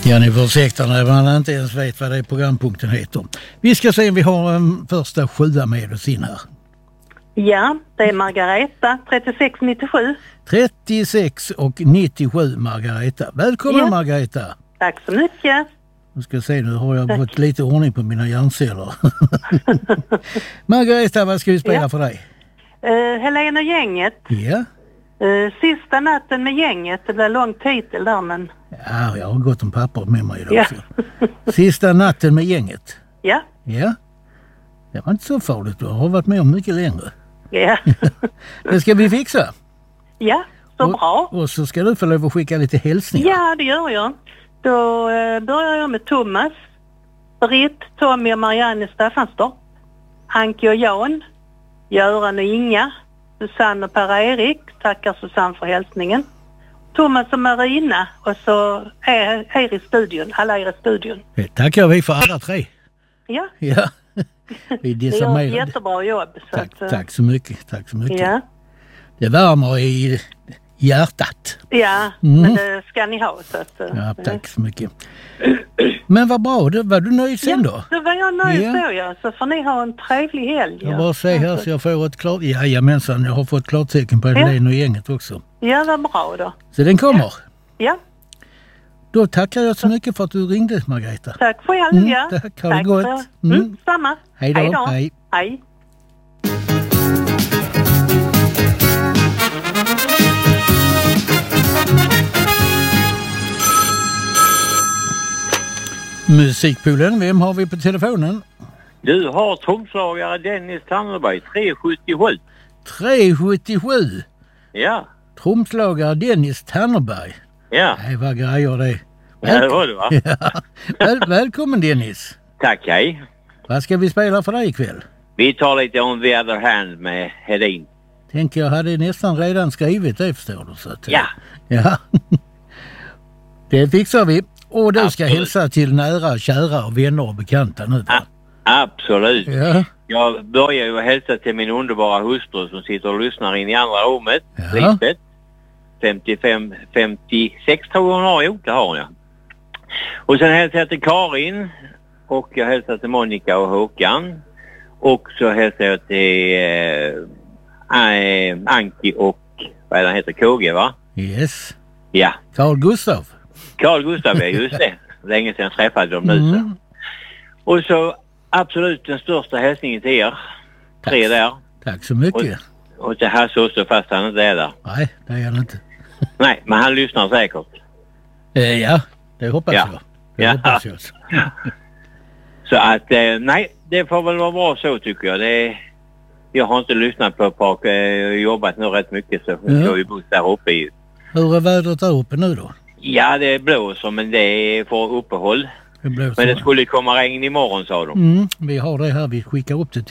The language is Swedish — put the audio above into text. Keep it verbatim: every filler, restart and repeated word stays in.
Ja, ni får ursäkta när man inte ens vet vad det är programpunkten heter. Vi ska se om vi har en första sjua med oss in här. Ja, det är Margareta, trettiosex nittiosju. trettiosex och nittiosju, Margareta. Välkommen, ja. Margareta. Tack så mycket. Nu ska se, nu har jag Tack. fått lite ordning på mina hjärnceller. Margareta, vad ska vi spela ja. för dig? Uh, Helena gänget. Ja. Uh, sista natten med gänget. Det blir lång titel där, men... Ja, jag har gått om papper med mig idag. Ja. Sista natten med gänget. Ja. Ja. Det var inte så farligt. Du har varit med om mycket längre. Ja. Det ska vi fixa. Ja, så och, bra. Och så ska du få lov att skicka lite hälsningar. Ja, det gör jag. Då uh, börjar jag med Thomas, Britt, Tommy och Marianne i Staffanstorp, Anki och Jan, Göran och Inga, Susanne och Per-Erik. Tackar Susanne för hälsningen. Thomas och Marina, och så är här i studion, alla är i studion. Det tackar vi för alla tre. Ja. Ja. Vi det gör ett jättebra jobb. Så tack, att, tack så mycket, tack så mycket. Ja. Det värmer i hjärtat. Ja, mm. men det ska ni ha. Så att, ja, tack så mycket. Men vad bra, då var du nöjd sen då? Ja, då var jag nöjd ja. så ja. Så får ni ha en trevlig helg. Jag bara säger här så jag får ett klart... Jajamensan, jag har fått klartecken på Helena ja. och gänget också. Ja, vad bra då. Så den kommer? Ja. ja. Då tackar jag så mycket för att du ringde, Margareta. Tack själv, mm, ja. Tack, ha det gott. För... Mm. Mm, samma. Hej då. Hej. Hej. Hej. Musikpoolen, vem har vi på telefonen? Du har tromslagare Dennis Tannerberg, tre sjuttiosju. tre sjuttiosju? Ja. Tromslagare Dennis Tannerberg. Ja. Nej, vad grejer det. Ja, det var det va? Ja. Väl, välkommen Dennis. Tack, hej. Vad ska vi spela för dig ikväll? Vi tar lite On the other hand med Hedin. Tänker jag hade nästan redan skrivit det, förstår du. Så att, ja. Ja. Det fixar vi. Och du ska Absolut. hälsa till nära, kära och vänner och bekanta nu. A- absolut. Ja. Jag börjar ju att hälsa till min underbara hustru som sitter och lyssnar in i andra rummet. Ja. Lisbeth. femtiofem femtiosex tror jag hon har. Jo, det har hon ja. Och sen hälsar jag till Karin. Och jag hälsar till Monica och Håkan. Och så hälsar jag till eh, Anki och vad den heter, K G va? Yes. Ja. Carl Gustav. Carl Gustav, ja just det. Länge sedan jag träffade dem nu. Mm. Så. Och så absolut den största hälsningen till er. Tack. Tre där. Tack så mycket. Och, och till Hasse också fast han inte är där. Nej, det är han inte. Nej, men han lyssnar säkert. Eh, ja, det hoppas ja. jag. Det ja. hoppas jag. Så att, eh, nej, det får väl vara bra så tycker jag. Det, jag har inte lyssnat på ett par, jag har jobbat nu rätt mycket så jag har ju bott där uppe i. Hur är vädret där uppe nu då? Ja, det blåser men det är för uppehåll. Det blåser. Men det skulle komma regn imorgon sa de. Mm, vi har det här, vi skickar upp det